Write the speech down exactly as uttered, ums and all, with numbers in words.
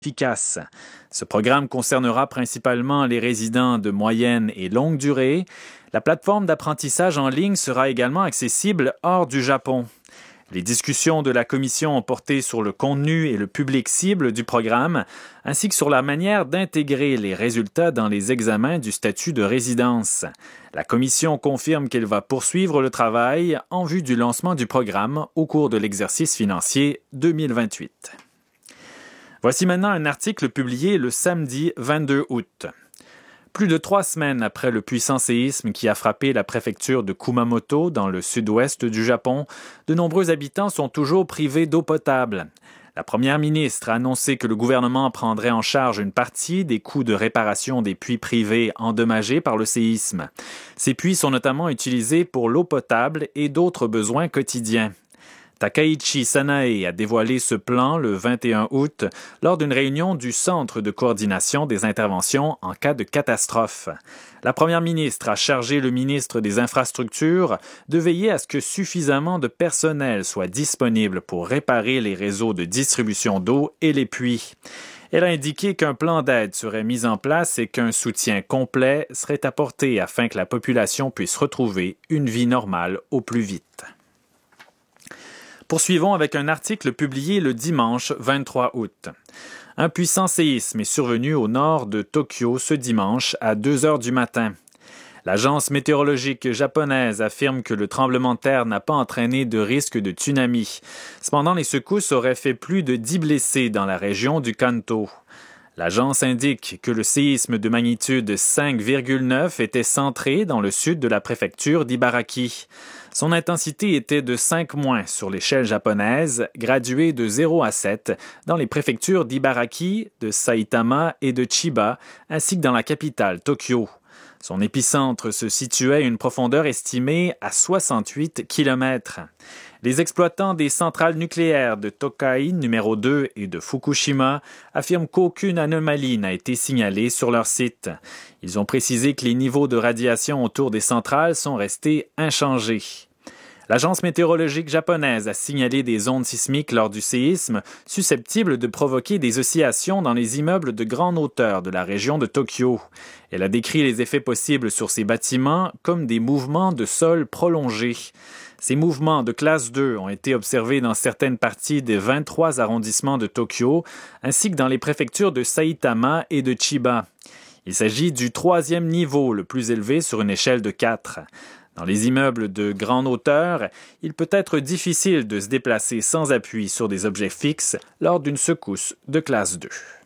efficace. Ce programme concernera principalement les résidents de moyenne et longue durée. La plateforme d'apprentissage en ligne sera également accessible hors du Japon. Les discussions de la Commission ont porté sur le contenu et le public cible du programme, ainsi que sur la manière d'intégrer les résultats dans les examens du statut de résidence. La Commission confirme qu'elle va poursuivre le travail en vue du lancement du programme au cours de l'exercice financier deux mille vingt-huit. Voici maintenant un article publié le samedi vingt-deux août. Plus de trois semaines après le puissant séisme qui a frappé la préfecture de Kumamoto dans le sud-ouest du Japon, de nombreux habitants sont toujours privés d'eau potable. La première ministre a annoncé que le gouvernement prendrait en charge une partie des coûts de réparation des puits privés endommagés par le séisme. Ces puits sont notamment utilisés pour l'eau potable et d'autres besoins quotidiens. Takaichi Sanae a dévoilé ce plan le vingt et un août lors d'une réunion du Centre de coordination des interventions en cas de catastrophe. La première ministre a chargé le ministre des Infrastructures de veiller à ce que suffisamment de personnel soit disponible pour réparer les réseaux de distribution d'eau et les puits. Elle a indiqué qu'un plan d'aide serait mis en place et qu'un soutien complet serait apporté afin que la population puisse retrouver une vie normale au plus vite. Poursuivons avec un article publié le dimanche vingt-trois août. Un puissant séisme est survenu au nord de Tokyo ce dimanche à deux heures du matin. L'agence météorologique japonaise affirme que le tremblement de terre n'a pas entraîné de risque de tsunami. Cependant, les secousses auraient fait plus de dix blessés dans la région du Kanto. L'agence indique que le séisme de magnitude cinq virgule neuf était centré dans le sud de la préfecture d'Ibaraki. Son intensité était de cinq moins sur l'échelle japonaise, graduée de zéro à sept dans les préfectures d'Ibaraki, de Saitama et de Chiba, ainsi que dans la capitale, Tokyo. Son épicentre se situait à une profondeur estimée à soixante-huit kilomètres. Les exploitants des centrales nucléaires de Tokai numéro deux et de Fukushima affirment qu'aucune anomalie n'a été signalée sur leur site. Ils ont précisé que les niveaux de radiation autour des centrales sont restés inchangés. L'agence météorologique japonaise a signalé des ondes sismiques lors du séisme susceptibles de provoquer des oscillations dans les immeubles de grande hauteur de la région de Tokyo. Elle a décrit les effets possibles sur ces bâtiments comme des mouvements de sol prolongés. Ces mouvements de classe deux ont été observés dans certaines parties des vingt-trois arrondissements de Tokyo, ainsi que dans les préfectures de Saitama et de Chiba. Il s'agit du troisième niveau le plus élevé sur une échelle de quatre. Dans les immeubles de grande hauteur, il peut être difficile de se déplacer sans appui sur des objets fixes lors d'une secousse de classe deux.